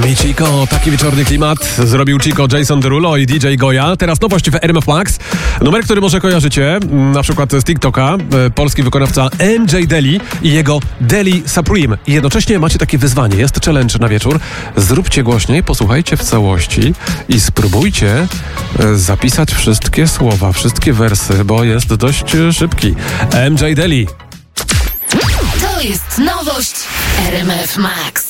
I Chico, taki wieczorny klimat zrobił Chico, Jason Derulo i DJ Goya. Teraz nowość w RMF Max. Numer, który może kojarzycie, na przykład z TikToka, polski wykonawca MJ Deli i jego Deli Supreme. I jednocześnie macie takie wyzwanie, jest challenge na wieczór. Zróbcie głośniej, posłuchajcie w całości i spróbujcie zapisać wszystkie słowa, wszystkie wersy, bo jest dość szybki. MJ Deli. To jest nowość RMF Max.